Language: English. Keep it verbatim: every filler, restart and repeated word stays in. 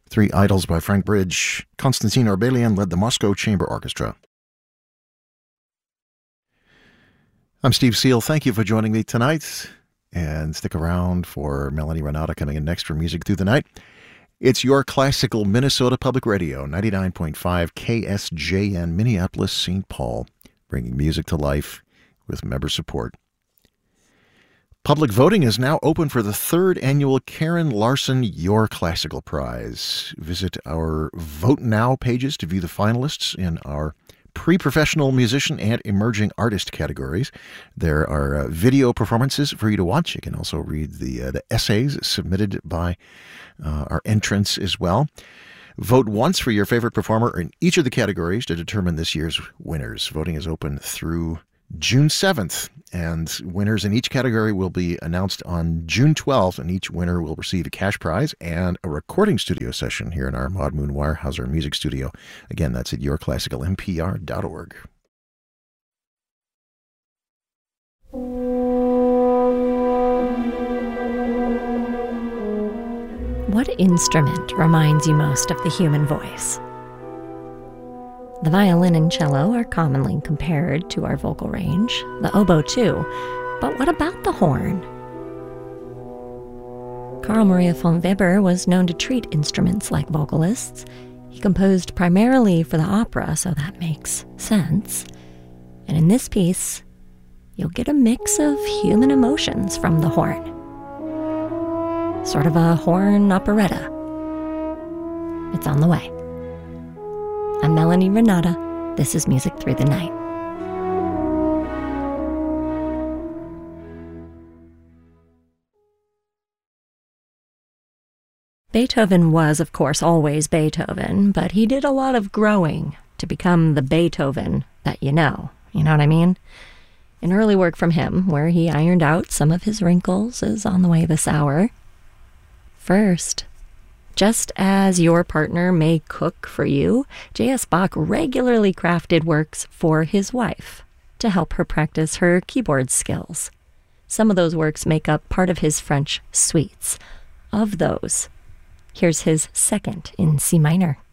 Three Idols by Frank Bridge. Konstantin Orbelian led the Moscow Chamber Orchestra. I'm Steve Seal. Thank you for joining me tonight. And stick around for Melanie Renata coming in next for Music Through the Night. It's your classical Minnesota Public Radio, ninety-nine point five K S J N, Minneapolis, Saint Paul, bringing music to life with member support. Public voting is now open for the third annual Karen Larson Your Classical Prize. Visit our Vote Now pages to view the finalists in our pre-professional musician and emerging artist categories. There are uh, video performances for you to watch. You can also read the uh, the essays submitted by uh, our entrants as well. Vote once for your favorite performer in each of the categories to determine this year's winners. Voting is open through June seventh, and winners in each category will be announced on June twelfth, and each winner will receive a cash prize and a recording studio session here in our Maud Moon Weyerhaeuser music studio. Again, that's at your classical n p r dot org. What instrument reminds you most of the human voice? The violin and cello are commonly compared to our vocal range, the oboe too, but what about the horn? Carl Maria von Weber was known to treat instruments like vocalists. He composed primarily for the opera, so that makes sense. And in this piece, you'll get a mix of human emotions from the horn. Sort of a horn operetta. It's on the way. I'm Melanie Renata. This is Music Through the Night. Beethoven was, of course, always Beethoven, but he did a lot of growing to become the Beethoven that you know. You know what I mean? An early work from him, where he ironed out some of his wrinkles, is on the way this hour. First, just as your partner may cook for you, J S. Bach regularly crafted works for his wife to help her practice her keyboard skills. Some of those works make up part of his French suites. Of those, here's his second in C minor.